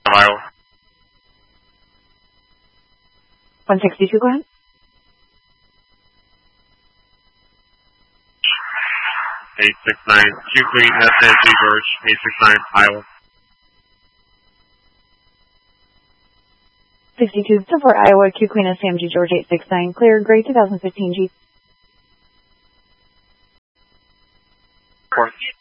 Iowa. 162, go ahead. 869, Q Queen, SNG George, 869, Iowa. 62, for Iowa, Q Queen, SMG George, 869, clear, gray 2015 Jeep. Report.